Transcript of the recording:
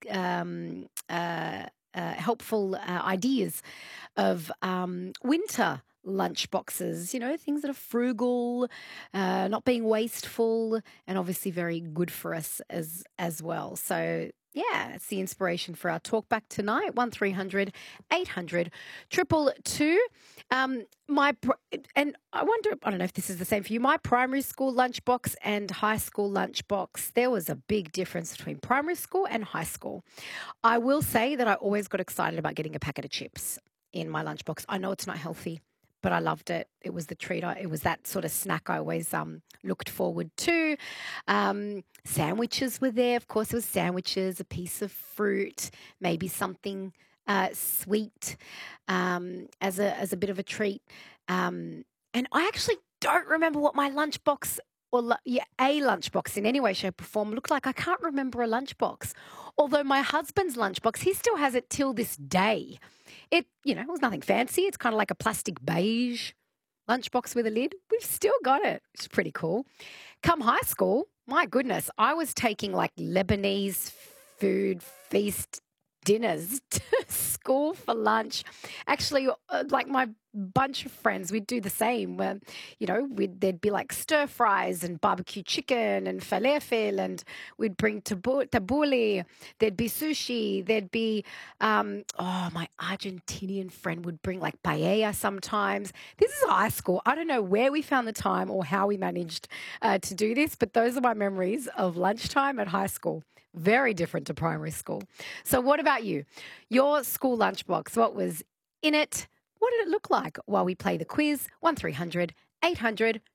helpful ideas of winter lunch boxes, things that are frugal, not being wasteful, and obviously very good for us as well. So yeah, it's the inspiration for our talk back tonight. 1300 800 222. And I wonder, I don't know if this is the same for you. My primary school lunchbox and high school lunchbox, there was a big difference between primary school and high school. I will say that I always got excited about getting a packet of chips in my lunchbox. I know it's not healthy, but I loved it. It was the treat. It was that sort of snack I always looked forward to. Sandwiches were there. Of course, there was sandwiches, a piece of fruit, maybe something sweet as a bit of a treat. And I actually don't remember what my lunchbox or a lunchbox in any way, shape, or form looked like. I can't remember a lunchbox. Although my husband's lunchbox, he still has it till this day. It was nothing fancy. It's kind of like a plastic beige lunchbox with a lid. We've still got it. It's pretty cool. Come high school, my goodness, I was taking like Lebanese food feast dinners to school for lunch. Actually, like my bunch of friends, we'd do the same. There'd be like stir fries and barbecue chicken and falafel, and we'd bring tabbouleh. There'd be sushi. There'd be, my Argentinian friend would bring like paella sometimes. This is high school. I don't know where we found the time or how we managed to do this, but those are my memories of lunchtime at high school. Very different to primary school. So what about you? Your school lunchbox, what was in it? What did it look like? While we play the quiz, 1300 800